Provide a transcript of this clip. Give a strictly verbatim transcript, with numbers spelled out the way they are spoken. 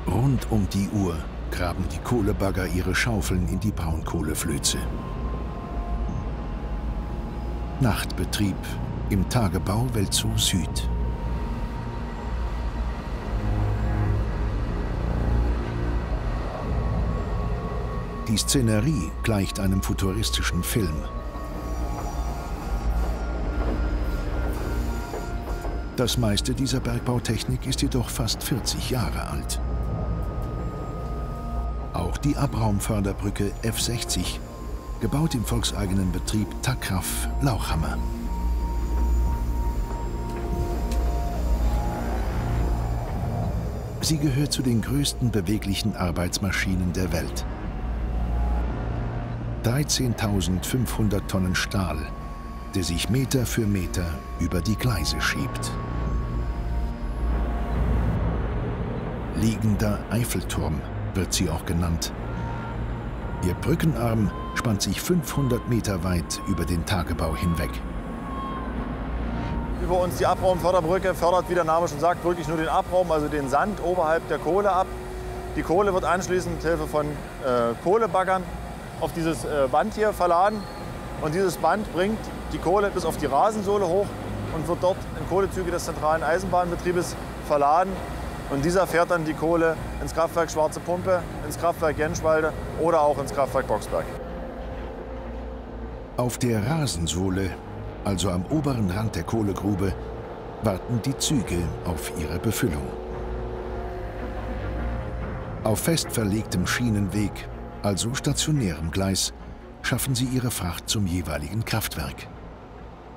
Rund um die Uhr graben die Kohlebagger ihre Schaufeln in die Braunkohleflöze. Nachtbetrieb im Tagebau Welzow Süd. Die Szenerie gleicht einem futuristischen Film. Das meiste dieser Bergbautechnik ist jedoch fast vierzig Jahre alt. Auch die Abraumförderbrücke F sechzig, gebaut im volkseigenen Betrieb Takraf Lauchhammer. Sie gehört zu den größten beweglichen Arbeitsmaschinen der Welt. dreizehntausendfünfhundert Tonnen Stahl, der sich Meter für Meter über die Gleise schiebt. Liegender Eiffelturm wird sie auch genannt. Ihr Brückenarm spannt sich fünfhundert Meter weit über den Tagebau hinweg. Über uns die Abraumförderbrücke fördert, wie der Name schon sagt, wirklich nur den Abraum, also den Sand oberhalb der Kohle ab. Die Kohle wird anschließend mit Hilfe von äh, Kohlebaggern auf dieses äh, Band hier verladen. Und dieses Band bringt die Kohle bis auf die Rasensohle hoch und wird dort in Kohlezüge des zentralen Eisenbahnbetriebes verladen. Und dieser fährt dann die Kohle ins Kraftwerk Schwarze Pumpe, ins Kraftwerk Jenschwalde oder auch ins Kraftwerk Boxberg. Auf der Rasensohle, also am oberen Rand der Kohlegrube, warten die Züge auf ihre Befüllung. Auf fest verlegtem Schienenweg, also stationärem Gleis, schaffen sie ihre Fracht zum jeweiligen Kraftwerk.